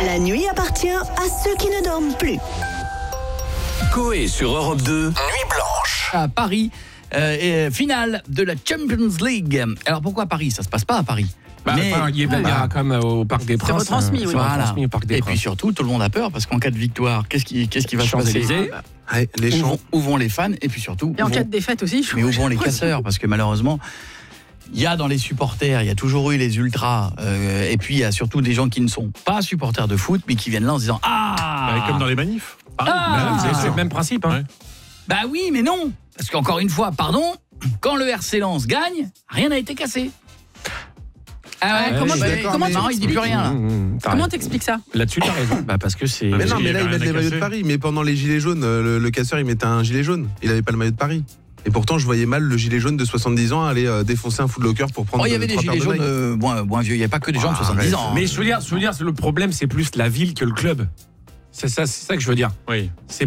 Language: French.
La nuit appartient à ceux qui ne dorment plus. Coé sur Europe 2, Nuit Blanche. À Paris, finale de la Champions League. Alors pourquoi Paris ? Ça se passe pas à Paris. Il y a quand même au Parc des Princes. C'est retransmis, oui. Voilà. Retransmis au Parc des Et Princes. puis surtout, tout le monde a peur parce qu'en cas de victoire, qu'est-ce qui va se passer ? Champs-Élysées. Ouais, les champs. Où vont les fans ? Et puis surtout, Et en cas de défaite aussi, je mais où vont les casseurs ? Parce que malheureusement, il y a dans les supporters, il y a toujours eu les ultras, et puis il y a surtout des gens qui ne sont pas supporters de foot, mais qui viennent là en se disant Comme dans les manifs. C'est le même principe. Hein. Ouais. Bah oui, mais non. Parce qu'encore une fois, pardon, quand le RC Lens gagne, rien n'a été cassé. Ah ouais, Ouais, comment je suis d'accord, comment mais- non, il dit plus rien là. Comment t'expliques ça ? Là-dessus, t'as raison. Parce que c'est. Mais non, il y mais là, avait ils mettent rien les à maillots de casser. Paris. Mais pendant les gilets jaunes, le casseur, il mettait un gilet jaune. Il avait pas le maillot de Paris. Et pourtant, je voyais mal le gilet jaune de 70 ans aller défoncer un Footlocker pour prendre Oh, il y avait des 3 paires gilets de Nike. jaunes moins vieux, il n'y avait pas que des gens de 70 ans. Mais je veux dire, le problème, c'est plus la ville que le club. C'est ça que je veux dire. Oui. C'est